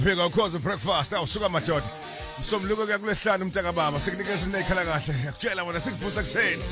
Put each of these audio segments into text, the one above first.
Pheka ukhoze breakfast awusuka madoda. Somluko kuyakulehlana umntaka baba sikunikeza inekhala kahle. Yakutshela wena sikuvusa kuseni.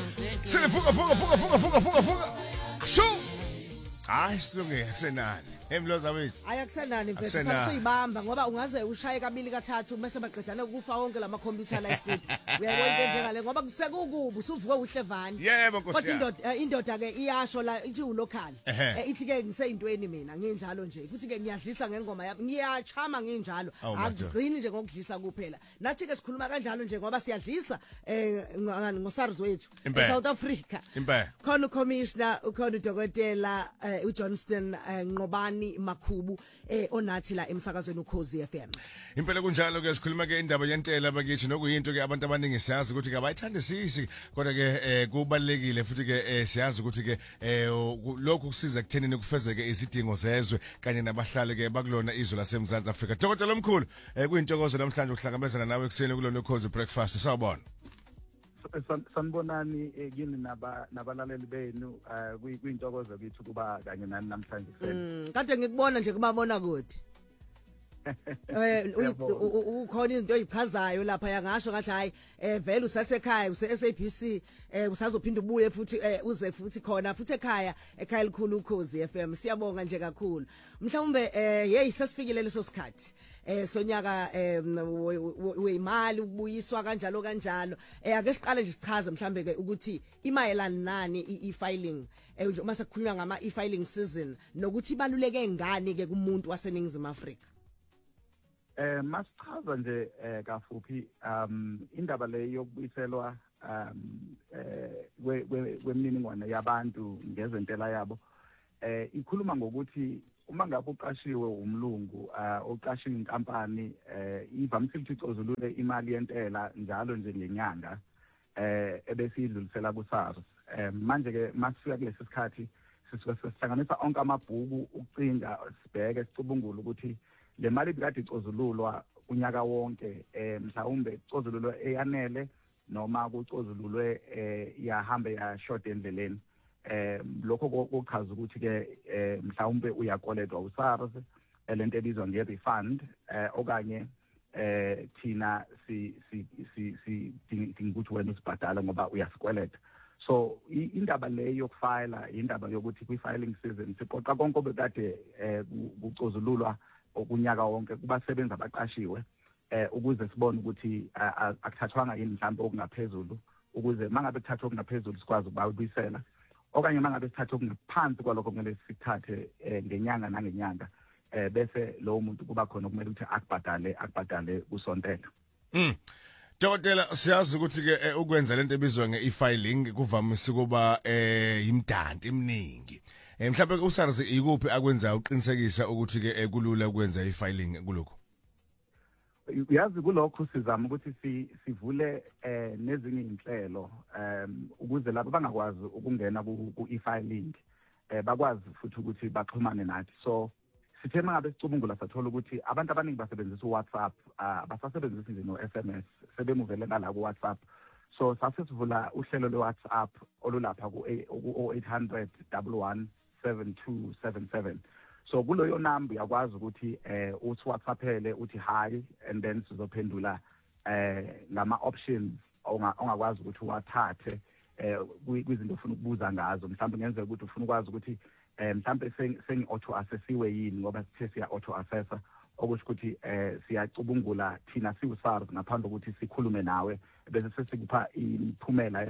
Sifuka. Sho. Hayi sunge akusenani. Emloza wethu. Ayakusenani mfethu sasuyibamba ngoba ungaze ushaye kabili kathathu bese baqedana ukufa wonke lama computer la studio. Uyabona into njengale ngoba kusekukubi usuvuke uhlevani. Yebo Nkosi. Kodwa indoda ke iyasho la ithi ulocal. Ithi ke ngiseyintweni mina nginjalo nje futhi ke ngiyadlisa ngengoma yami ngiyachama nginjalo akugcini nje ngokudlisa kuphela. Nathi ke sikhuluma kanjalo nje ngoba siyadlisa ngosars wethu eSouth Africa. Khona ucommissioner ukhona udokotela uJohnston Nqobani Makhubu onathi la emsakazweni uKhozi FM. Impela kunjalo ke sikhuluma ke indaba yentela bakithi nokuyinto ke abantu abaningi siyazi ukuthi ke abayithandisisi kodwa ke kubalekile futhi ke siyazi ukuthi ke lokhu kusiza kuthenini kufezeke izidingo zezwe kanye nabahlali ke bakulona izwe laseMzansi Afrika. Dokotela omkhulu kuyintokozo namhlanje ukuhlangabezana nawe ekseni kulona uKhozi breakfast sawubona. Sanibonani kini nabalaleli benu kuyintokozo kithi kuba kanye nani namhlanje kuseni. Kade ngikubona nje kubabona kude. Ukhona izinto ezichazayo lapha yangasho ngathi hayi vele usasekhaya use-SABC usazophinda ubuye futhi uze futhi khona futhi ekhaya likhulu uKhozi FM. Siyabonga nje kakhulu. Mhlawumbe hey sesifikile leso sikhathi sonyaka wemali ukubuyiswa kanjalo ake siqale nje sichaze mhlambe ke ukuthi imayelana nani i-filing uma sekukhulunywa ngama e-filing season nokuthi ibaluleke ngani ke kumuntu waseNingizimu Afrika. Masichaza nje kafuphi indaba le yokubuyiselwa kwemininingwane yabantu ngezentela yabo ikhuluma ngokuthi uma ngabe uqashiwe umlungu oqashiwe inkampani ivamisile ukuthi icozulule imali yentela njalo nje ngenyanga ebese idlulisela kuSARS. Manje ke masifika kulesi sikhathi sihlanganisa onke amabhuku ukucinga sibheke sicubungula ukuthi le mali bikade icozululwa unyaka wonke mhlawumbe icozululwe eyanele noma kucozululwe yahambe ya short endleleni lokho kokuchaza ukuthi ke mhlawumbe uyakoletwa uSARS lento ebizwa nge-refund okanye thina dinga ukuthi wena usibhadala ngoba uyasikweleta. So indaba le yokufayila indaba yokuthi kwi-filing season siqoqa konke obekade kucozululwa okunyaka wonke kubasebenza abaqashiwe ukuze sibone ukuthi akuthathwanga yini mhlawumbe okungaphezulu ukuze mangabe kuthathwa okungaphezulu sikwazi ukubuyisela okanye mangabe sithatha okungaphansi kwalokho kumele sithathe ngenyanga nangenyanga bese lo muntu kuba khona okumele ukuthi akubhadale kusontela. Dokotela siyazi ukuthi ke ukwenza lento ebizwa nge-e-filing kuvamise kuba imdanti eminingi. Mhlawumbe uSARS ikuphi akwenza uqinisekisa ukuthi ke kulula ukwenza i-filing kuloko. Uyazi kulokho sizama ukuthi sivule nezinye inhlelo ukuze labo bangakwazi ukungena ku-e-filing bakwazi futhi ukuthi baxhumane nathi. So sithe mangabe sicubungula sathola ukuthi abantu abaningi basebenzisa uWhatsApp abasasebenzisi nje no-SMS sebemuvele ngala kuWhatsApp. So sasivula uhlelo lweWhatsApp olulapha ku-0800 117277. So kuloyo number uyakwazi ukuthi uthi WhatsAppele uthi hi and then sizophendula ngama options ongakwazi ukuthi wathathe kwizinto ofuna ukubuza ngazo. Mhlawumbe ngenzeka ukuthi ufuna ukwazi ukuthi mhlawumbe sengi auto assessiwe yini ngoba sithe siya auto assessa okusho ukuthi siyacubungula thina siuSARS ngaphandle ukuthi sikhulume nawe bese sesikupha imiphumela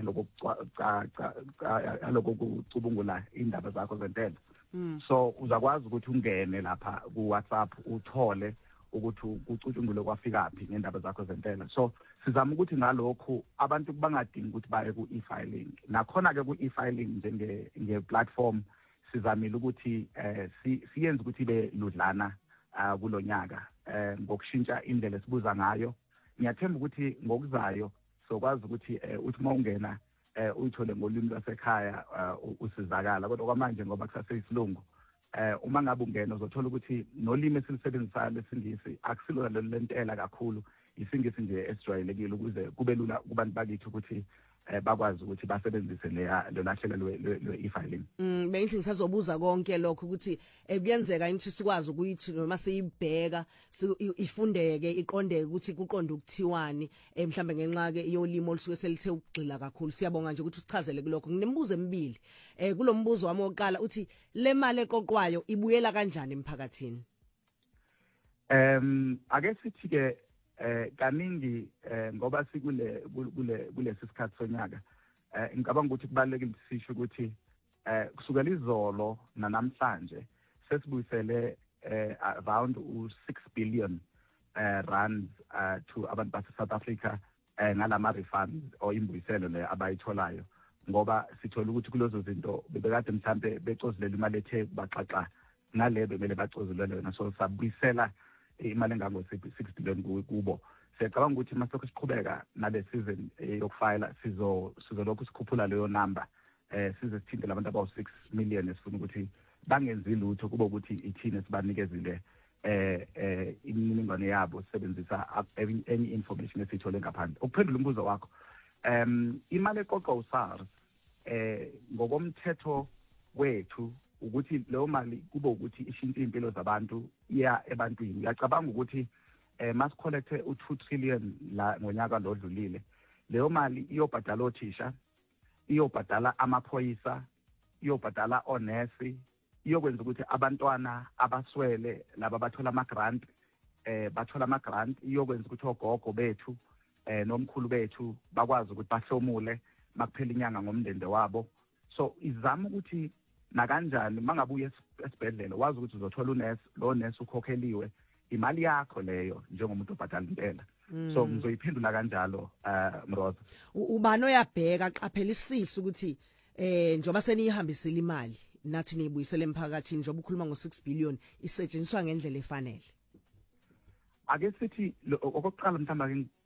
yaloko kucubungula indaba zakho zentela. So uzakwazi ukuthi ungene lapha ku WhatsApp uthole ukuthi kucutshungule kwafikaphi ngendaba zakho zentela. So sizama ukuthi ngalokho abantu bangadingi ukuthi baye ku e-filing. Nakhona ke ku e-filing nge platform sizamile ukuthi siyenze ukuthi be ludlana kulonyaka ngokushintsha indlela esibuza ngayo. Ngiyathemba ukuthi ngokuzayo sokwazi ukuthi uthi mawungena uyithole ngolimi lwasekhaya usizakala kodwa kwamanje ngoba kusaseyisilungu uma ngabe ungena uzothola ukuthi nolimi esilusebenzisayo lesingisi akusilo lentela kakhulu isingisi nje esijwayelekile ukuze kube lula kubantu bakithi ukuthi bakwazi ukuthi basebenzise lona hlelo lwe-e-filing. Bengithi ngisazobuza konke lokho ukuthi kuyenzeka into sikwazi ukuthi noma siyibheka ifundeke iqondeke ukuthi kuqonda ukuthiwani mhlambe ngenxa ke yolimo olusuke selithe ukugxila kakhulu. Siyabonga nje ukuthi usichazele kulokho. Nginemibuzo emibili. Kulombuzo wami oqala uthi le mali eqoqwayo ibuyela kanjani emphakathini? Ake sithi ke kaningi ngoba sikule kulesi sikhathi sonyaka ngicabanga ukuthi kubalekile sisho ukuthi kusukela izolo namhlanje sesibuyisele around u6 billion rands to abantu base South Africa ngalama refunds or imbuyiselo le abayitholayo, ngoba sithola ukuthi kulozo zinto bebekade mhlambe becozelela imali ethe baxaxa ngale bemele bacozulele yona, so sabuyisela imali engango 6 billion kubo. Siyacabanga ukuthi masokho siqhubeka nale season yokufayila sizolokhu sikhuphula leyo number size sithinte abantu abawu6 million esifuna ukuthi bangenzi lutho kube ukuthi ithini sibanikezile imininingwane yabo sisebenzisa any information esithole ngaphandle. Ukuphendula umbuzo wakho, imali eqoqwa uSARS ngokomthetho wethu ukuthi leyo mali kube ukuthi ishintshe impilo zabantu iya ebantwini. Ngiyacabanga ukuthi masicollecte u2 trillion la ngonyaka lodlulile, leyo mali iyobhadala othisha, iyobhadala amaphoyisa, iyobhadala onesi, iyokwenza ukuthi abantwana abaswele laba bathola ama-grant bathola ama-grant, iyokwenza ukuthi ogogo bethu nomkhulu bethu bakwazi ukuthi bahlomule makuphela inyanga ngomndende wabo. So izama ukuthi nakanjani mangabuye esibhedlela wazi ukuthi uzothola unesi, lo nesi ukhokheliwe, imali yakho leyo njengomuntu obhadala intela. So ngizoyiphendula kanjalo Mroza. Ubani oyabheka qaphelisisa ukuthi njoba senihambisile imali nathi niyibuyisele emphakathini njoba ukhuluma ngo6 billion isetshenziswa ngendlela efanele? Ake sithi okokuqala mhlawumbe